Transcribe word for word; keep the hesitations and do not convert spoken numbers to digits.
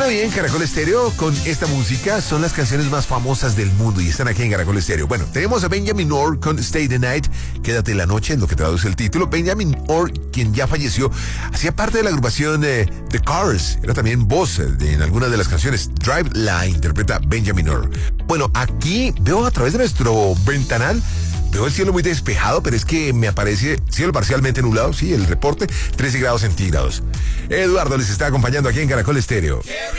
Suena bien Caracol Estéreo con esta música. Son las canciones más famosas del mundo y están aquí en Caracol Estéreo. Bueno, tenemos a Benjamin Orr con Stay the Night, Quédate la noche, en lo que traduce el título. Benjamin Orr, quien ya falleció, hacía parte de la agrupación eh, The Cars. Era también voz eh, de, en algunas de las canciones. Drive la interpreta Benjamin Orr. Bueno, aquí veo a través de nuestro ventanal, veo el cielo muy despejado, pero es que me aparece cielo parcialmente nublado, sí, el reporte, trece grados centígrados. Eduardo les está acompañando aquí en Caracol Estéreo.